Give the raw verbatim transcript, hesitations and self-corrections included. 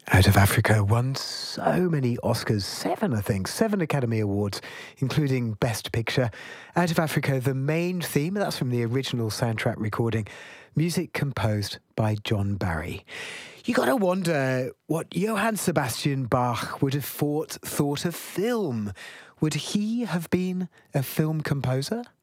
Out of Africa won so many Oscars, seven I think, seven Academy Awards, including Best Picture. Out of Africa, the main theme, that's from the original soundtrack recording, music composed by John Barry. You got to wonder what Johann Sebastian Bach would have thought, thought of film. Would he have been a film composer?